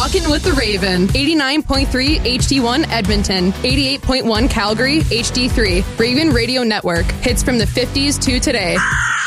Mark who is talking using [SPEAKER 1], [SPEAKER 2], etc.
[SPEAKER 1] Rockin' with the Raven. 89.3 HD1 Edmonton. 88.1 Calgary HD3. Raven Radio Network. Hits from the 50s to today.